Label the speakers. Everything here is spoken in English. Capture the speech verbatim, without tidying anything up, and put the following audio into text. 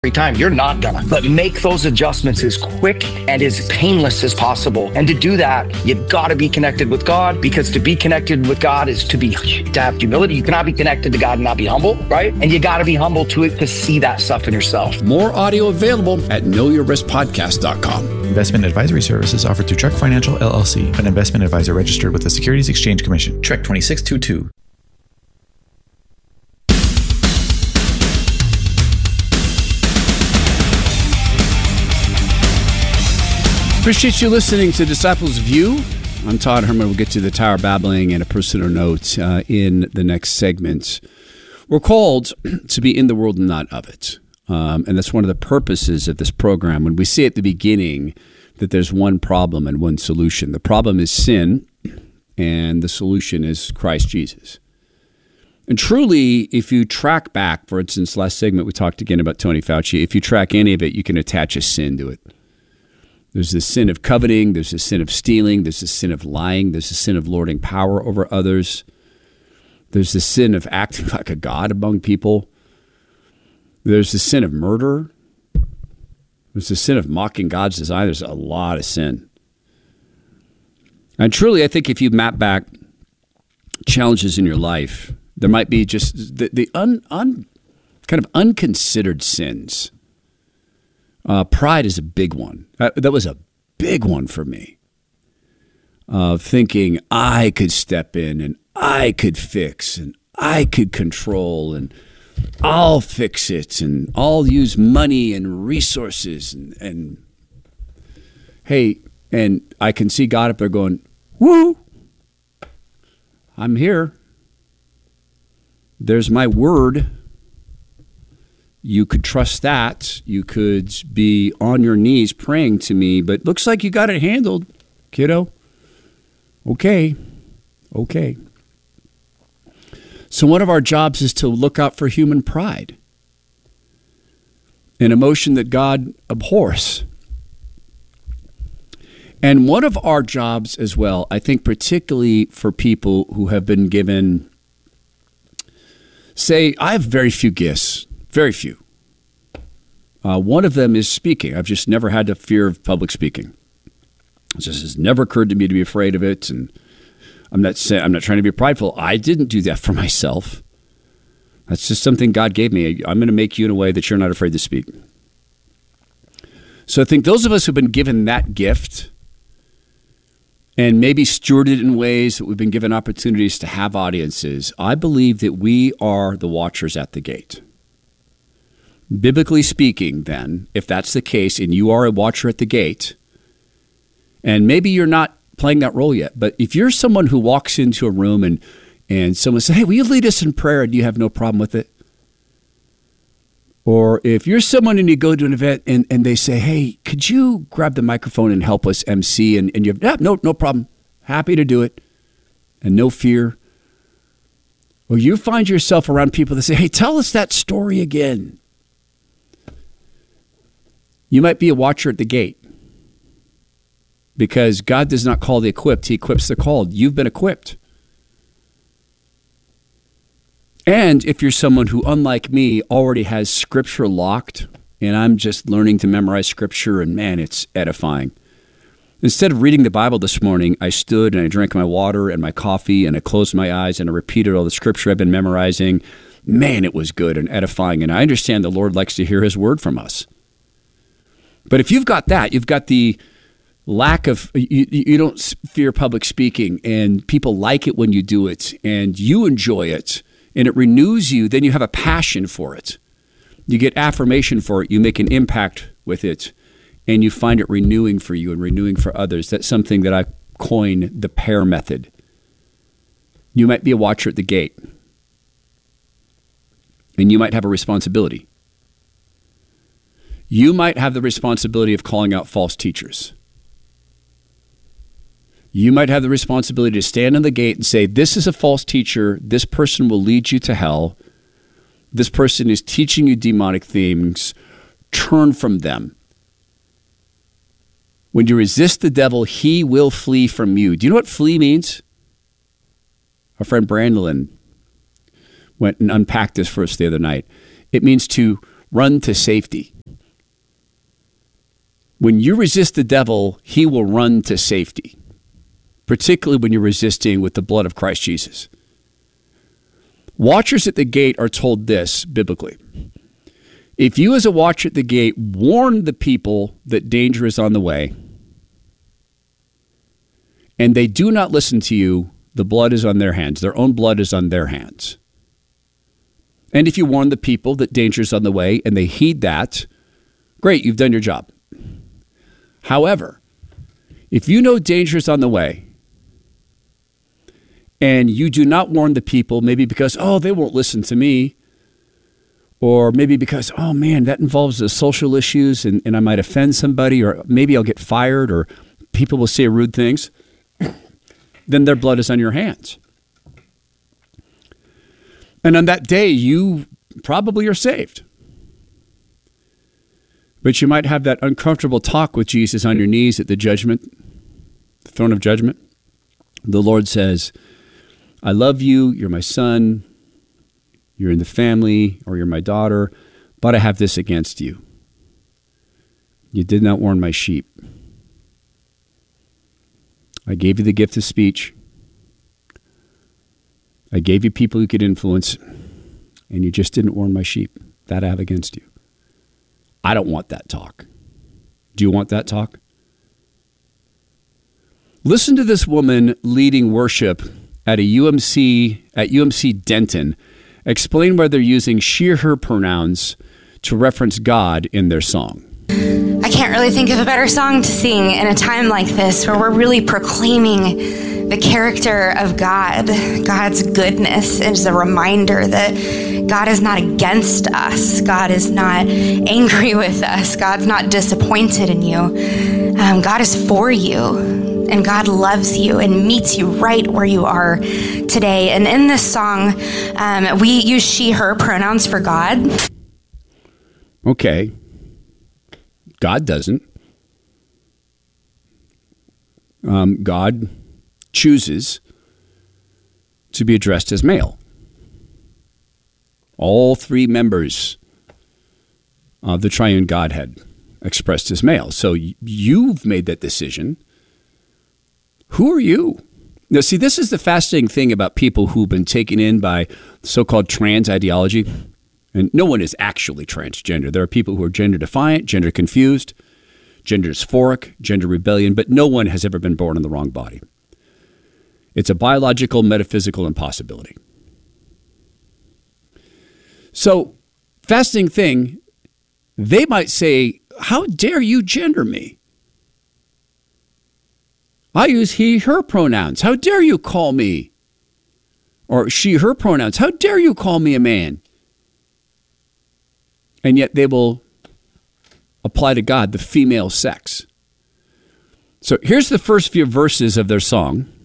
Speaker 1: every time. You're not gonna. But make those adjustments as quick and as painless as possible. And to do that, you gotta be connected with God, because to be connected with God is to be to have humility. You cannot be connected to God and not be humble, right? And you gotta be humble to it to see that stuff in yourself.
Speaker 2: More audio available at know your risk podcast dot com.
Speaker 3: Investment advisory services offered through Trek Financial L L C, an investment advisor registered with the Securities Exchange Commission. Trek twenty-six twenty-two.
Speaker 2: Appreciate you listening to Disciples View. I'm Todd Herman. We'll get to the Tower Babbling and a personal note uh, in the next segment. We're called to be in the world and not of it. Um, and that's one of the purposes of this program. When we say at the beginning that there's one problem and one solution. The problem is sin, and the solution is Christ Jesus. And truly, if you track back, for instance, last segment we talked again about Tony Fauci, if you track any of it, you can attach a sin to it. There's the sin of coveting, there's the sin of stealing, there's the sin of lying, there's the sin of lording power over others. There's the sin of acting like a god among people. There's the sin of murder. There's the sin of mocking God's design. There's a lot of sin. And truly, I think if you map back challenges in your life, there might be just the, the un, un, kind of unconsidered sins. Uh, pride is a big one. That, that was a big one for me. Uh, thinking I could step in and I could fix and I could control and I'll fix it and I'll use money and resources and, and hey, and I can see God up there going, woo, I'm here. There's my word. You could trust that. You could be on your knees praying to me, but looks like you got it handled, kiddo. Okay. Okay. So one of our jobs is to look out for human pride, an emotion that God abhors. And one of our jobs as well, I think particularly for people who have been given, say, I have very few gifts. Very few. Uh, one of them is speaking. I've just never had the fear of public speaking. It just has never occurred to me to be afraid of it. And I'm not saying I'm not trying to be prideful. I didn't do that for myself. That's just something God gave me. I'm going to make you in a way that you're not afraid to speak. So I think those of us who've been given that gift and maybe stewarded in ways that we've been given opportunities to have audiences, I believe that we are the watchers at the gate. Biblically speaking, then, if that's the case and you are a watcher at the gate, and maybe you're not playing that role yet, but if you're someone who walks into a room and, and someone says, hey, will you lead us in prayer, and you have no problem with it? Or if you're someone and you go to an event and, and they say, hey, could you grab the microphone and help us M C? And, and you have, yeah, no, no problem. Happy to do it. And no fear. Or you find yourself around people that say, hey, tell us that story again. You might be a watcher at the gate, because God does not call the equipped. He equips the called. You've been equipped. And if you're someone who, unlike me, already has Scripture locked, and I'm just learning to memorize Scripture, and man, it's edifying. Instead of reading the Bible this morning, I stood and I drank my water and my coffee, and I closed my eyes and I repeated all the Scripture I've been memorizing. Man, it was good and edifying. And I understand the Lord likes to hear His word from us. But if you've got that, you've got the lack of, you, you don't fear public speaking, and people like it when you do it, and you enjoy it, and it renews you, then you have a passion for it. You get affirmation for it. You make an impact with it, and you find it renewing for you and renewing for others. That's something that I coin the pair method. You might be a watcher at the gate, and you might have a responsibility. You might have the responsibility of calling out false teachers. You might have the responsibility to stand on the gate and say, this is a false teacher. This person will lead you to hell. This person is teaching you demonic things. Turn from them. When you resist the devil, he will flee from you. Do you know what flee means? Our friend Brandon went and unpacked this for us the other night. It means to run to safety. When you resist the devil, he will run to safety, particularly when you're resisting with the blood of Christ Jesus. Watchers at the gate are told this biblically. If you as a watcher at the gate warn the people that danger is on the way, and they do not listen to you, the blood is on their hands. Their own blood is on their hands. And if you warn the people that danger is on the way and they heed that, great, you've done your job. However, if you know danger is on the way and you do not warn the people, maybe because, oh, they won't listen to me, or maybe because, oh, man, that involves the social issues and, and I might offend somebody, or maybe I'll get fired, or people will say rude things, then their blood is on your hands. And on that day, you probably are saved. But you might have that uncomfortable talk with Jesus on your knees at the judgment, the throne of judgment. The Lord says, I love you, you're my son, you're in the family, or you're my daughter, but I have this against you. You did not warn my sheep. I gave you the gift of speech. I gave you people you could influence, and you just didn't warn my sheep. That I have against you. I don't want that talk. Do you want that talk? Listen to this woman leading worship at a U M C, at U M C Denton, explain why they're using she, her pronouns to reference God in their song.
Speaker 4: I can't really think of a better song to sing in a time like this where we're really proclaiming the character of God. God's goodness is a reminder that God is not against us. God is not angry with us. God's not disappointed in you. Um, God is for you. And God loves you and meets you right where you are today. And in this song, um, we use she, her pronouns for God.
Speaker 2: Okay. God doesn't. Um, God chooses to be addressed as male. All three members of the triune Godhead expressed as male. So you've made that decision. Who are you? Now, see, this is the fascinating thing about people who've been taken in by so-called trans ideology. And no one is actually transgender. There are people who are gender defiant, gender confused, gender dysphoric, gender rebellion, but no one has ever been born in the wrong body. It's a biological, metaphysical impossibility. So, fascinating thing, they might say, how dare you gender me? I use he, her pronouns. How dare you call me? Or she, her pronouns. How dare you call me a man? And yet they will apply to God the female sex. So here's the first few verses of their song.